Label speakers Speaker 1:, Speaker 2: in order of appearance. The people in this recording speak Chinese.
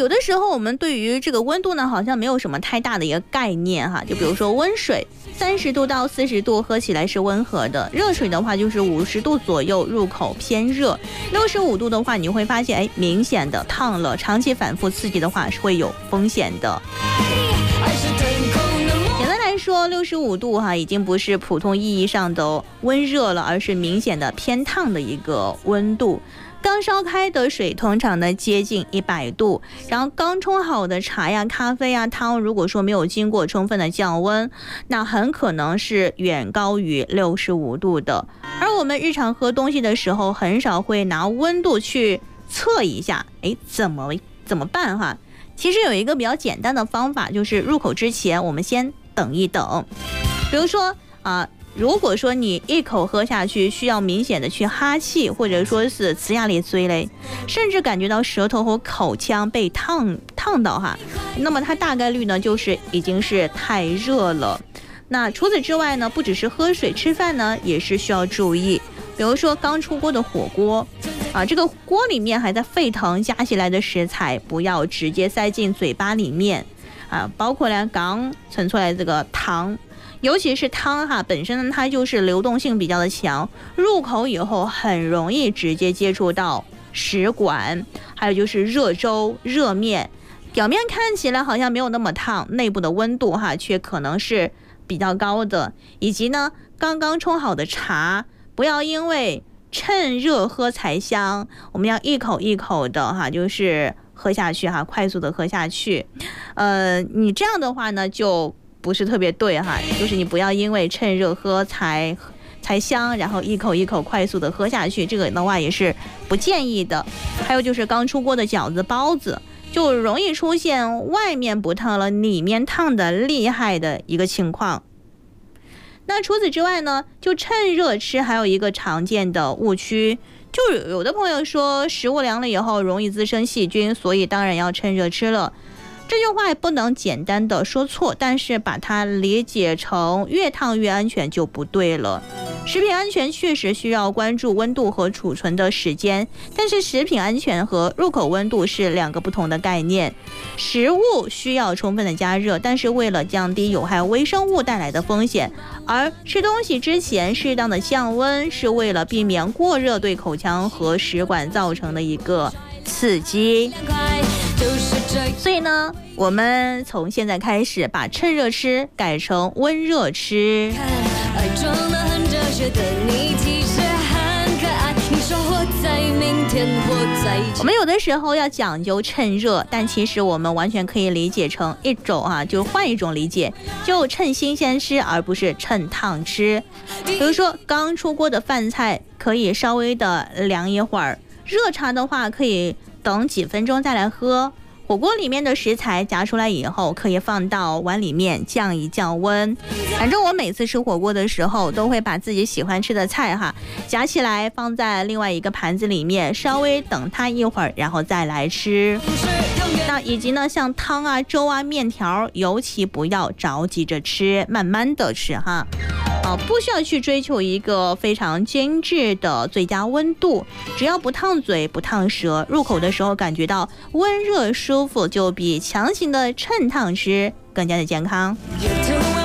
Speaker 1: 有的时候我们对于这个温度呢，好像没有什么太大的一个概念哈。就比如说温水，30度到40度喝起来是温和的，热水的话就是50度左右，入口偏热。65度的话，你会发现明显的烫了，长期反复刺激的话是会有风险的。简单来说，65度哈已经不是普通意义上的温热了，而是明显的偏烫的一个温度。刚烧开的水通常呢接近100度，然后刚冲好的茶呀、咖啡呀、汤，如果说没有经过充分的降温，那很可能是远高于65度的。而我们日常喝东西的时候，很少会拿温度去测一下，怎么办哈？其实有一个比较简单的方法，就是入口之前我们先等一等。比如说如果说你一口喝下去需要明显的去哈气，或者说是呲牙咧嘴嘞，甚至感觉到舌头和口腔被烫到哈，那么它大概率呢就是已经是太热了。那除此之外呢，不只是喝水吃饭呢也是需要注意。比如说刚出锅的火锅这个锅里面还在沸腾加起来的食材，不要直接塞进嘴巴里面包括呢刚盛出来这个汤，尤其是汤本身呢它就是流动性比较的强，入口以后很容易直接接触到食管。还有就是热粥、热面，表面看起来好像没有那么烫，内部的温度却可能是比较高的。以及呢刚刚冲好的茶，不要因为趁热喝才香，我们要一口一口的就是喝下去快速的喝下去。你这样的话呢就不是特别对就是你不要因为趁热喝才香，然后一口一口快速的喝下去，这个的话也是不建议的。还有就是刚出锅的饺子、包子，就容易出现外面不烫了，里面烫的厉害的一个情况。那除此之外呢，就趁热吃还有一个常见的误区，就有的朋友说食物凉了以后容易滋生细菌，所以当然要趁热吃了。这句话也不能简单的说错，但是把它理解成越烫越安全就不对了。食品安全确实需要关注温度和储存的时间，但是食品安全和入口温度是两个不同的概念。食物需要充分的加热，但是为了降低有害微生物带来的风险，而吃东西之前适当的降温是为了避免过热对口腔和食管造成的一个刺激。所以呢，我们从现在开始把趁热吃改成温热吃。我们有的时候要讲究趁热，但其实我们完全可以理解成一种就换一种理解，就趁新鲜吃而不是趁烫吃。比如说刚出锅的饭菜可以稍微的凉一会儿，热茶的话可以等几分钟再来喝。火锅里面的食材夹出来以后，可以放到碗里面降一降温。反正我每次吃火锅的时候，都会把自己喜欢吃的菜夹起来放在另外一个盘子里面，稍微等它一会儿，然后再来吃。那以及呢，像汤粥面条，尤其不要着急着吃，慢慢的吃不需要去追求一个非常精致的最佳温度，只要不烫嘴不烫舌，入口的时候感觉到温热舒服，就比强行的趁烫吃更加的健康。